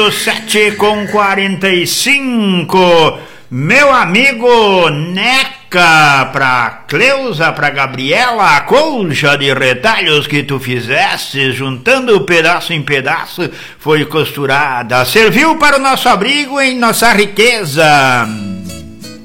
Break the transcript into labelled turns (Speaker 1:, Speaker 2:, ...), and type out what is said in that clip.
Speaker 1: 7h45, meu amigo Neca, pra Cleusa, pra Gabriela, a colcha de retalhos que tu fizeste, juntando pedaço em pedaço, foi costurada, serviu para o nosso abrigo em nossa riqueza.